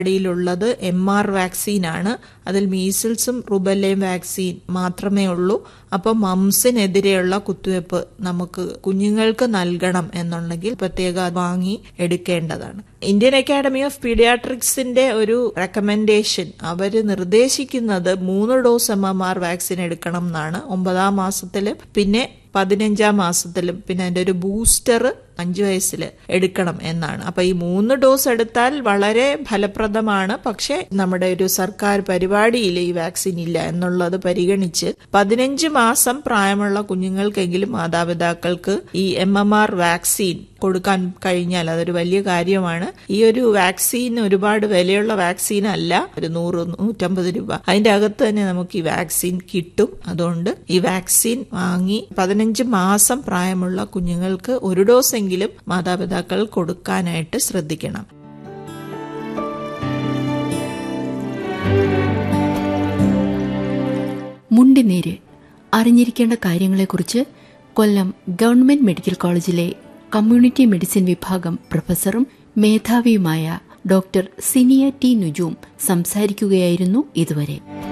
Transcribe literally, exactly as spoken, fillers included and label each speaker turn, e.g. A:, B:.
A: ിലുള്ളത് M R vaccine ആണ്. അതിൽ മീസിൽസും റുബല്ലയും vaccine മാത്രമേ ഉള്ളൂ. അപ്പോൾ മംസിനെതിരെയുള്ള കുത്തിവയ്പ്പ് നമുക്ക് കുഞ്ഞുങ്ങൾക്ക് നൽകണം എന്നുണ്ടെങ്കിൽ പ്രത്യേകം വാങ്ങി എടുക്കേണ്ടതാണ്. ഇന്ത്യൻ അക്കാഡമി ഓഫ് പീഡിയാട്രിക്സിന്റെ ഒരു റെക്കമെൻഡേഷൻ, അവർ നിർദ്ദേശിക്കുന്നത് മൂന്ന് dose M M R vaccine എടുക്കണം എന്നാണ്. ഒമ്പതാം മാസത്തിലും പിന്നെ പതിനഞ്ചാം മാസത്തിലും പിന്നെ അതിന്റെ ഒരു ബൂസ്റ്റർ അഞ്ചു വയസ്സിൽ എടുക്കണം എന്നാണ്. അപ്പൊ ഈ മൂന്ന് ഡോസ് എടുത്താൽ വളരെ ഫലപ്രദമാണ്. പക്ഷെ നമ്മുടെ ഒരു സർക്കാർ പരിപാടിയിൽ ഈ വാക്സിൻ ഇല്ല എന്നുള്ളത് പരിഗണിച്ച് പതിനഞ്ച് മാസം പ്രായമുള്ള കുഞ്ഞുങ്ങൾക്കെങ്കിലും മാതാപിതാക്കൾക്ക് ഈ എം എം ആർ വാക്സിൻ കൊടുക്കാൻ കഴിഞ്ഞാൽ അതൊരു വലിയ കാര്യമാണ്. ഈ ഒരു വാക്സിൻ ഒരുപാട് വിലയുള്ള വാക്സിൻ അല്ല, ഒരു നൂറ് നൂറ്റമ്പത് രൂപ അതിന്റെ അകത്ത് തന്നെ നമുക്ക് ഈ വാക്സിൻ കിട്ടും. അതുകൊണ്ട് ഈ വാക്സിൻ വാങ്ങി പതിനഞ്ച് മാസം പ്രായമുള്ള കുഞ്ഞുങ്ങൾക്ക് ഒരു ഡോസ് എങ്കിലും മാതാപിതാക്കൾ കൊടുക്കാനായിട്ട് ശ്രദ്ധിക്കണം.
B: മുണ്ടിനീര് അറിഞ്ഞിരിക്കേണ്ട കാര്യങ്ങളെക്കുറിച്ച് കൊല്ലം ഗവൺമെന്റ് മെഡിക്കൽ കോളേജിലെ കമ്മ്യൂണിറ്റി മെഡിസിൻ വിഭാഗം പ്രൊഫസറും മേധാവിയുമായ ഡോക്ടർ സിനിയ ടി നുജൂം സംസാരിക്കുകയായിരുന്നു ഇതുവരെ.